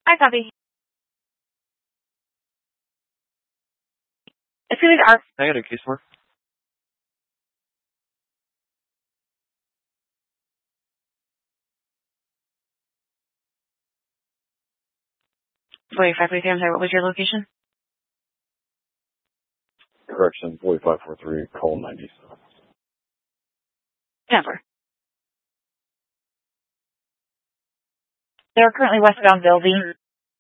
I copy. As soon as our Negative, case 4. I'm sorry, what was your location? Correction, 4543, call 90. Denver. They're currently westbound building.